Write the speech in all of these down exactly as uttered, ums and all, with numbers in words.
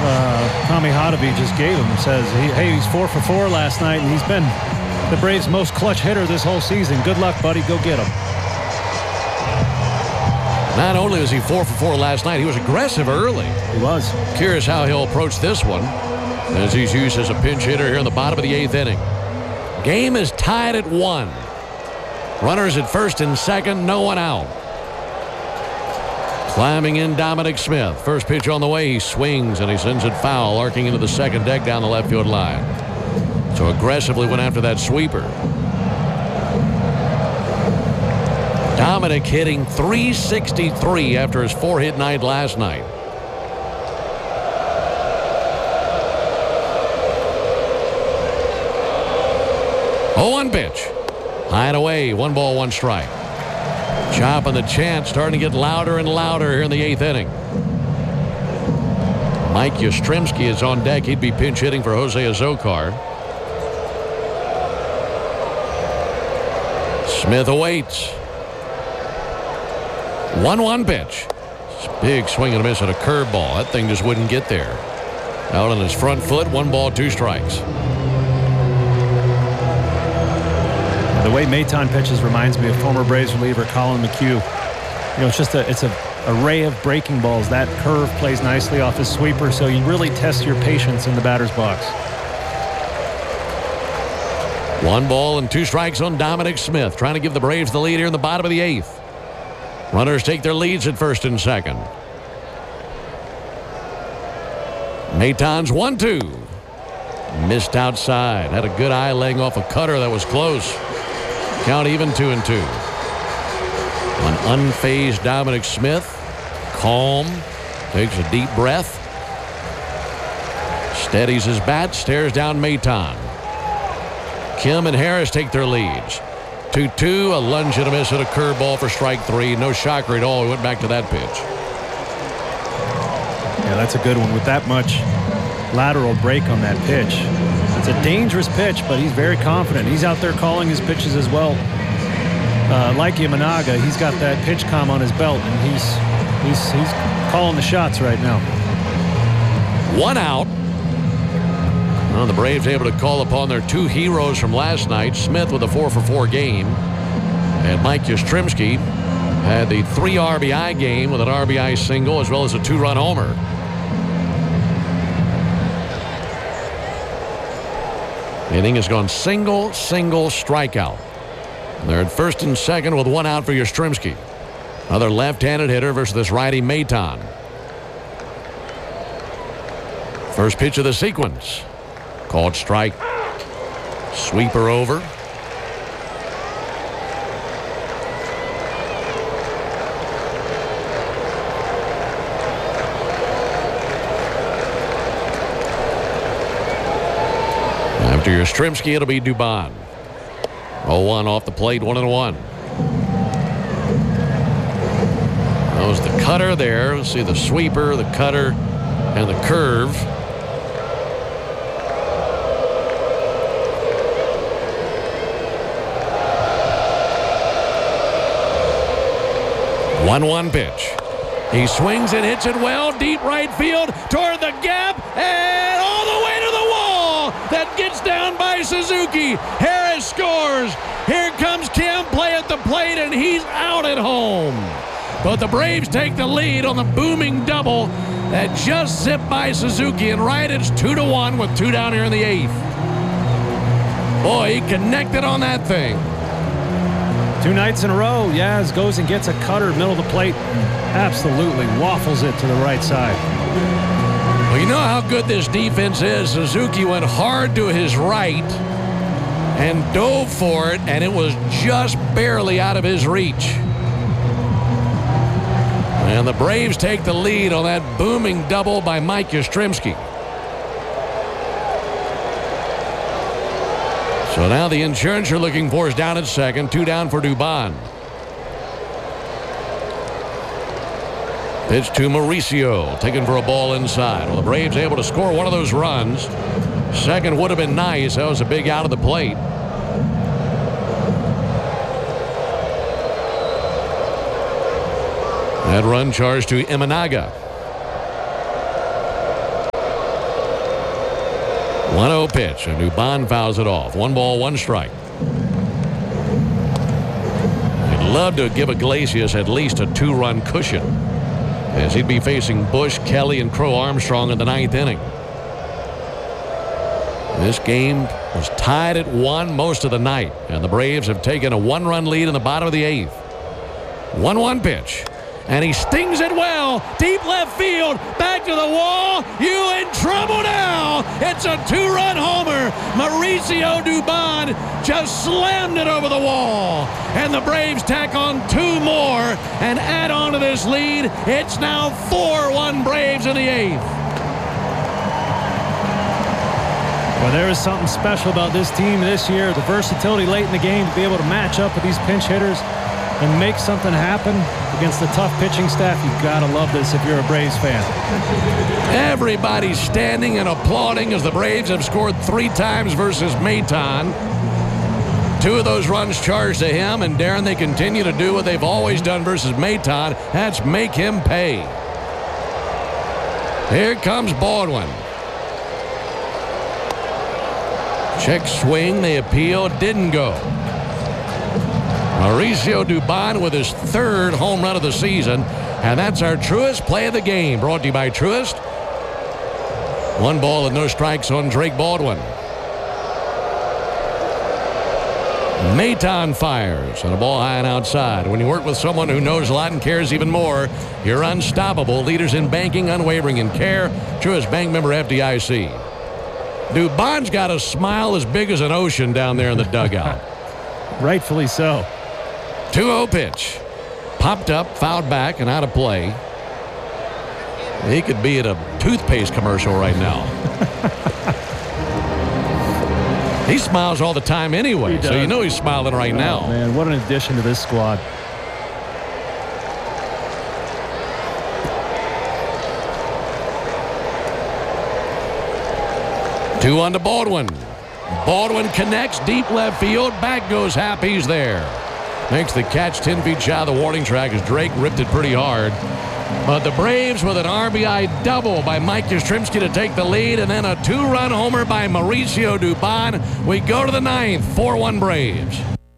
uh, Tommy Hotovy just gave him. Says, he, hey, he's four for four last night, and he's been the Braves' most clutch hitter this whole season. Good luck, buddy. Go get him. Not only was he four for four last night, he was aggressive early. He was. Curious how he'll approach this one, as he's used as a pinch hitter here in the bottom of the eighth inning. Game is tied at one. Runners at first and second, no one out. Climbing in Dominic Smith. First pitch on the way, he swings and he sends it foul, arcing into the second deck down the left field line. So aggressively went after that sweeper. Dominic hitting three sixty-three after his four-hit night last night. oh one pitch. High and away. One ball, one strike. Chop and the chant starting to get louder and louder here in the eighth inning. Mike Yastrzemski is on deck. He'd be pinch hitting for Jose Azocar. Smith awaits. one one pitch. Big swing and a miss at a curveball. That thing just wouldn't get there. Out on his front foot. One ball, two strikes. The way Maton pitches reminds me of former Braves reliever Colin McHugh. You know, it's just a it's a array of breaking balls. That curve plays nicely off his sweeper, so you really test your patience in the batter's box. One ball and two strikes on Dominic Smith, trying to give the Braves the lead here in the bottom of the eighth. Runners take their leads at first and second. Maton's one two. Missed outside. Had a good eye laying off a cutter that was close. Count even two and two. An unfazed Dominic Smith. Calm. Takes a deep breath. Steadies his bat. Stares down Maton. Kim and Harris take their leads. two two. A lunge and a miss at a curveball for strike three. No shocker at all. We went back to that pitch. Yeah, that's a good one with that much lateral break on that pitch. It's a dangerous pitch, but he's very confident. He's out there calling his pitches as well. Uh, like Imanaga, he's got that pitch comm on his belt, and he's he's he's calling the shots right now. One out. Well, the Braves able to call upon their two heroes from last night. Smith with a four for four game, and Mike Yastrzemski had the three R B I game with an R B I single as well as a two-run homer. The inning has gone single, single, strikeout. And they're at first and second with one out for Yastrzemski. Another left-handed hitter versus this righty Maton. First pitch of the sequence. Called strike. Sweeper over. After Yastrzemski, it'll be Dubon. oh one off the plate, one and one. That was the cutter there. Let's see the sweeper, the cutter, and the curve. one one pitch. He swings and hits it well, deep right field, toward the gap, and all the way to the wall. That gets down by Suzuki. Harris scores. Here comes Kim, play at the plate, and he's out at home. But the Braves take the lead on the booming double that just zipped by Suzuki, and right, it's two to one with two down here in the eighth. Boy, he connected on that thing. Two nights in a row, Yaz goes and gets a cutter middle of the plate and absolutely waffles it to the right side. Well, you know how good this defense is. Suzuki went hard to his right and dove for it, and it was just barely out of his reach. And the Braves take the lead on that booming double by Mike Yastrzemski. So now the insurance you're looking for is down at second. Two down for Dubon. Pitch to Mauricio. Taken for a ball inside. Well, the Braves able to score one of those runs. Second would have been nice. That was a big out of the plate. That run charged to Imanaga. one oh pitch, and Dubon fouls it off. One ball, one strike. I'd love to give Iglesias at least a two-run cushion, as he'd be facing Bush, Kelly, and Crow Armstrong in the ninth inning. This game was tied at one most of the night, and the Braves have taken a one-run lead in the bottom of the eighth. one one pitch, and he stings it well. Deep left field, back to the wall. You in trouble now. It's a two-run homer. Mauricio Dubon just slammed it over the wall, and the Braves tack on two more and add on to this lead. It's now four one Braves in the eighth. Well, there is something special about this team this year. The versatility late in the game to be able to match up with these pinch hitters and make something happen against the tough pitching staff. You've got to love this if you're a Braves fan. Everybody's standing and applauding as the Braves have scored three times versus Maton. Two of those runs charged to him, and Darren, they continue to do what they've always done versus Maton. That's make him pay. Here comes Baldwin. Check swing, they appeal, didn't go. Mauricio Dubon with his third home run of the season, and that's our Truist play of the game, brought to you by Truist. One ball and no strikes on Drake Baldwin. Maton fires, and a ball high and outside. When you work with someone who knows a lot and cares even more, you're unstoppable. Leaders in banking, unwavering in care. Truist Bank, member F D I C. Dubon's got a smile as big as an ocean down there in the dugout. Rightfully so. two oh pitch. Popped up, fouled back, and out of play. He could be at a toothpaste commercial right now. He smiles all the time anyway, so you know he's smiling right oh, now. Man, what an addition to this squad. Two on to Baldwin. Baldwin connects deep left field. Back goes Happ. He's there. Makes the catch ten feet shy of the warning track as Drake ripped it pretty hard. But the Braves with an R B I double by Mike Yastrzemski to take the lead, and then a two-run homer by Mauricio Dubon. We go to the ninth. four one Braves.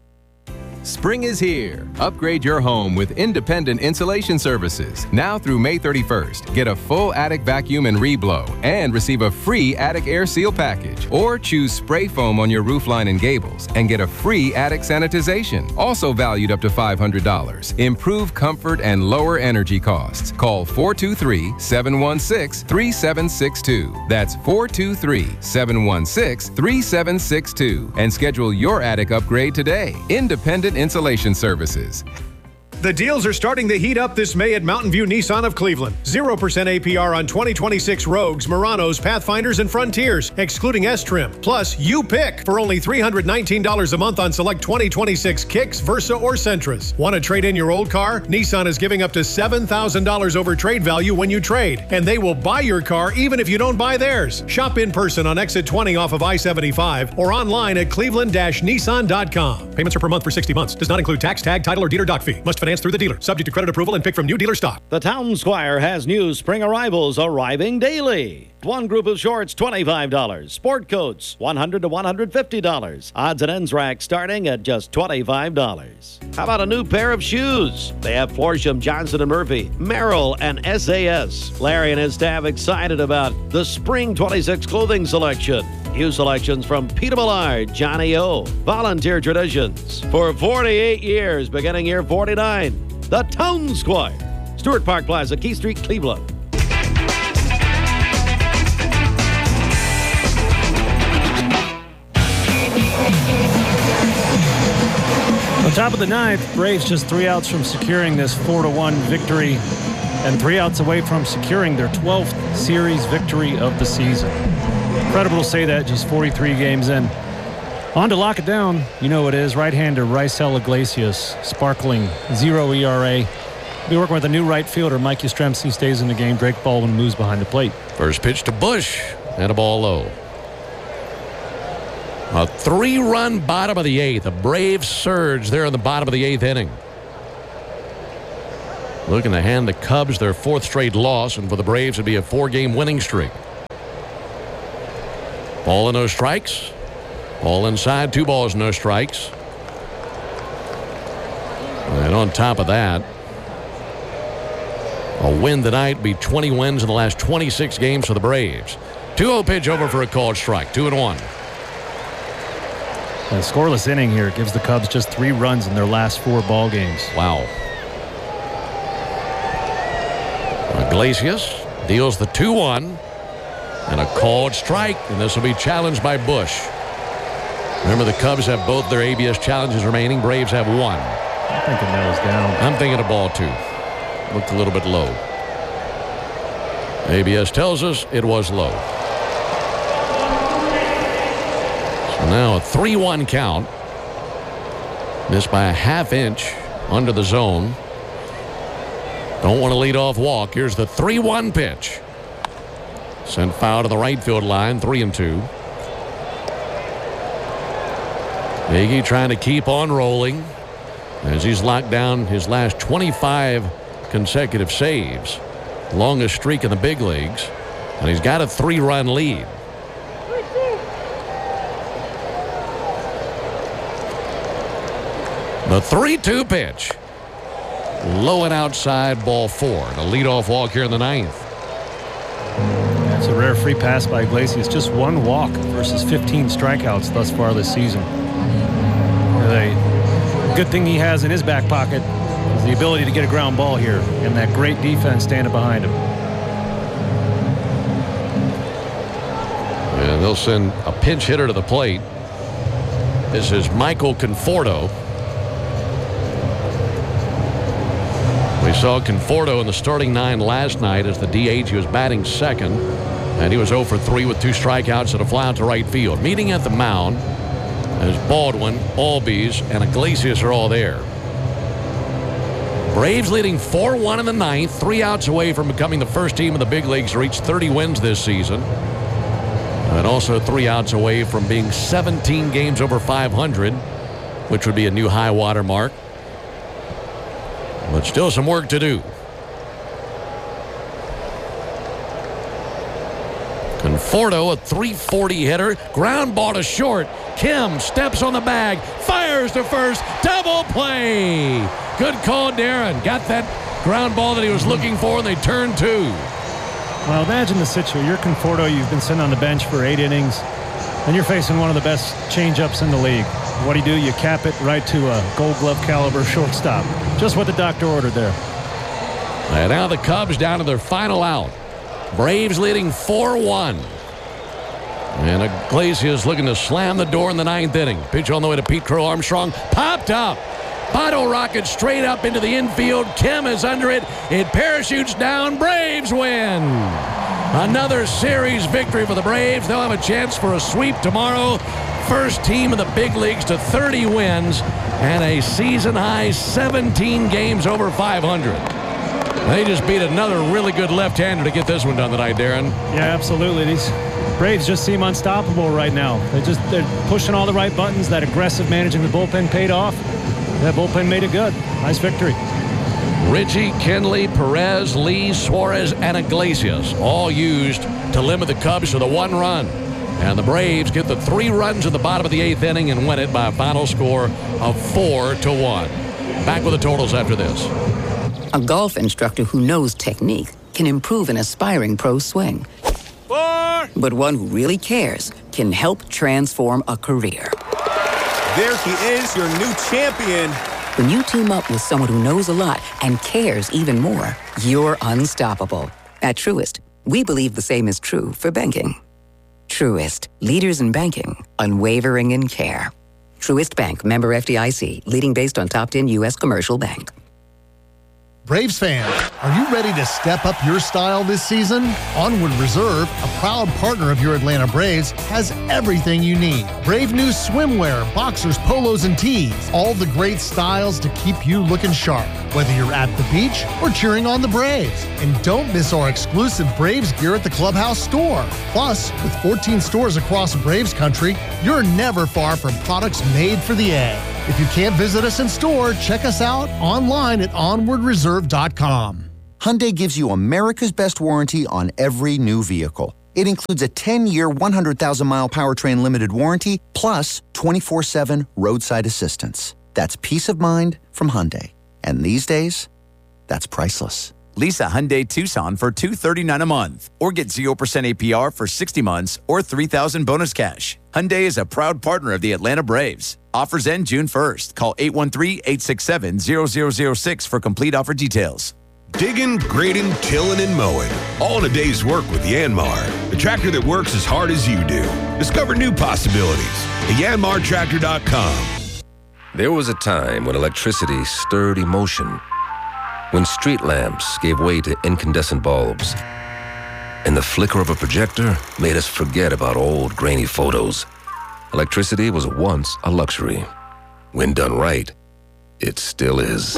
Spring is here. Upgrade your home with independent insulation services. Now through May thirty-first, get a full attic vacuum and reblow and receive a free attic air seal package. Or choose spray foam on your roofline and gables and get a free attic sanitization, also valued up to five hundred dollars. Improve comfort and lower energy costs. Call four two three, seven one six, three seven six two. That's four two three, seven one six, three seven six two and schedule your attic upgrade today. Independent Insulation Services. The deals are starting to heat up this May at Mountain View Nissan of Cleveland. zero percent A P R on twenty twenty-six Rogues, Muranos, Pathfinders, and Frontiers, excluding S-Trim. Plus, you pick for only three hundred nineteen dollars a month on select twenty twenty-six Kicks, Versa, or Sentras. Want to trade in your old car? Nissan is giving up to seven thousand dollars over trade value when you trade, and they will buy your car even if you don't buy theirs. Shop in person on exit twenty off of I seventy-five or online at cleveland dash nissan dot com. Payments are per month for sixty months. Does not include tax, tag, title, or dealer dock fee. Must finance through the dealer. Subject to credit approval and pick from new dealer stock. The Town Squire has new spring arrivals arriving daily. One group of shorts, twenty-five dollars. Sport coats, one hundred to one hundred fifty dollars. Odds and ends rack starting at just twenty-five dollars. How about a new pair of shoes? They have Florsham, Johnson and Murphy, Merrill, and S A S. Larry and his staff excited about the Spring twenty-six clothing selection. New selections from Peter Millard, Johnny O, Volunteer Traditions. For forty-eight years, beginning year forty-nine, the Town Squire. Stewart Park Plaza, Key Street, Cleveland. On top of the ninth, Braves just three outs from securing this four to one victory and three outs away from securing their twelfth series victory of the season. Incredible to say that just forty-three games in. On to lock it down. You know it is. Right-hander Raisel Iglesias, sparkling zero E R A. Be working with a new right fielder. Mike Yastrzemski stays in the game. Drake Baldwin moves behind the plate. First pitch to Bush and a ball low. A three-run bottom of the eighth. A brave surge there in the bottom of the eighth inning. Looking to hand the Cubs their fourth straight loss, and for the Braves it'd be a four-game winning streak. Ball and no strikes. Ball inside, two balls, no strikes. And on top of that, a win tonight be twenty wins in the last twenty-six games for the Braves. two oh pitch over for a called strike. two and one. A scoreless inning here gives the Cubs just three runs in their last four ball games. Wow. Iglesias deals the two one and a called strike, and this will be challenged by Bush. Remember, the Cubs have both their A B S challenges remaining. Braves have one. I'm thinking that was down. I'm thinking a ball two. Looked a little bit low. A B S tells us it was low. So now a three one count. Missed by a half inch under the zone. Don't want to lead off walk. Here's the three one pitch. Sent foul to the right field line, three and two. Iggy trying to keep on rolling as he's locked down his last twenty-five consecutive saves. Longest streak in the big leagues. And he's got a three-run lead. The three two pitch. Low and outside, ball four. The leadoff walk here in the ninth. That's a rare free pass by Iglesias. Just one walk versus fifteen strikeouts thus far this season. The good thing he has in his back pocket is the ability to get a ground ball here and that great defense standing behind him. And they'll send a pinch hitter to the plate. This is Michael Conforto. We saw Conforto in the starting nine last night as the D H. He was batting second, and he was oh for three with two strikeouts and a fly out to right field. Meeting at the mound as Baldwin, Albies, and Iglesias are all there. Braves leading four one in the ninth, three outs away from becoming the first team in the big leagues to reach thirty wins this season. And also three outs away from being seventeen games over five hundred, which would be a new high water mark. But still some work to do. Conforto, a three forty hitter. Ground ball to short. Kim steps on the bag. Fires to first. Double play. Good call, Darren. Got that ground ball that he was looking for, and they turn two. Well, imagine the situation. You're Conforto. You've been sitting on the bench for eight innings, and you're facing one of the best changeups in the league. What do you do? You cap it right to a Gold Glove caliber shortstop. Just what the doctor ordered there. And now the Cubs down to their final out. Braves leading four one. And Iglesias looking to slam the door in the ninth inning. Pitch on the way to Pete Crow Armstrong. Popped up. Bottle rocket straight up into the infield. Kim is under it. It parachutes down. Braves win. Another series victory for the Braves. They'll have a chance for a sweep tomorrow. First team in the big leagues to thirty wins and a season-high seventeen games over five hundred. They just beat another really good left-hander to get this one done tonight, Darren. Yeah, absolutely. These Braves just seem unstoppable right now. They just, they're pushing all the right buttons. That aggressive managing the bullpen paid off. That bullpen made it good. Nice victory. Richie, Kenley, Perez, Lee, Suarez, and Iglesias all used to limit the Cubs to the one run. And the Braves get the three runs at the bottom of the eighth inning and win it by a final score of four to one. Back with the totals after this. A golf instructor who knows technique can improve an aspiring pro's swing. Four. But one who really cares can help transform a career. There he is, your new champion. When you team up with someone who knows a lot and cares even more, you're unstoppable. At Truist, we believe the same is true for banking. Truist, leaders in banking, unwavering in care. Truist Bank, member F D I C, leading based on top ten U S commercial bank. Braves fans, are you ready to step up your style this season? Onward Reserve, a proud partner of your Atlanta Braves, has everything you need. Brave new swimwear, boxers, polos, and tees. All the great styles to keep you looking sharp, whether you're at the beach or cheering on the Braves. And don't miss our exclusive Braves gear at the Clubhouse store. Plus, with fourteen stores across Braves country, you're never far from products made for the A. If you can't visit us in store, check us out online at onward reserve dot com. Hyundai gives you America's best warranty on every new vehicle. It includes a ten-year, one hundred thousand mile powertrain limited warranty, plus twenty-four seven roadside assistance. That's peace of mind from Hyundai. And these days, that's priceless. Lease a Hyundai Tucson for two hundred thirty-nine dollars a month, or get zero percent A P R for sixty months or three thousand dollars bonus cash. Hyundai is a proud partner of the Atlanta Braves. Offers end June first. Call eight one three, eight six seven, zero zero zero six for complete offer details. Digging, grading, tilling, and mowing. All in a day's work with Yanmar, the tractor that works as hard as you do. Discover new possibilities at yanmar tractor dot com. There was a time when electricity stirred emotion, when street lamps gave way to incandescent bulbs, and the flicker of a projector made us forget about old grainy photos. Electricity was once a luxury. When done right, it still is.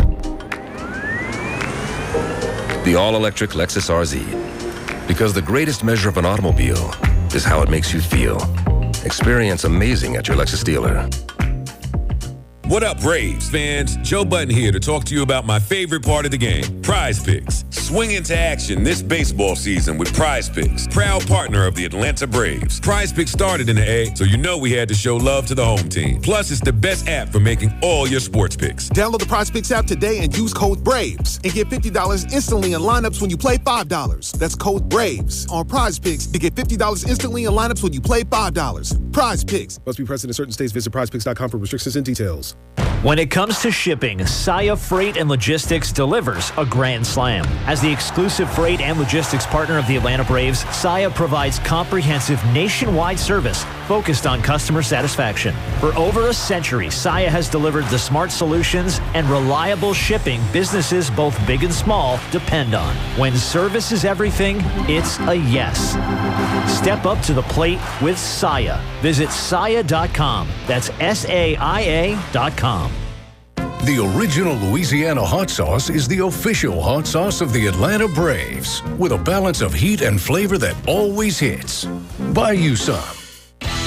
The all-electric Lexus R Z. Because the greatest measure of an automobile is how it makes you feel. Experience amazing at your Lexus dealer. What up, Braves fans? Joe Button here to talk to you about my favorite part of the game, Prize Picks. Swing into action this baseball season with Prize Picks, proud partner of the Atlanta Braves. Prize Picks started in the A, so you know we had to show love to the home team. Plus, it's the best app for making all your sports picks. Download the Prize Picks app today and use code BRAVES and get fifty dollars instantly in lineups when you play five dollars. That's code BRAVES on Prize Picks to get fifty dollars instantly in lineups when you play five dollars. Prize Picks. Must be present in certain states. Visit prize picks dot com for restrictions and details. When it comes to shipping, Saia Freight and Logistics delivers a grand slam. As the exclusive freight and logistics partner of the Atlanta Braves, Saia provides comprehensive nationwide service focused on customer satisfaction. For over a century, Saia has delivered the smart solutions and reliable shipping businesses both big and small depend on. When service is everything, it's a yes. Step up to the plate with Saia. Visit saia dot com. That's S A I A dot com. The original Louisiana hot sauce is the official hot sauce of the Atlanta Braves, with a balance of heat and flavor that always hits. Buy you some.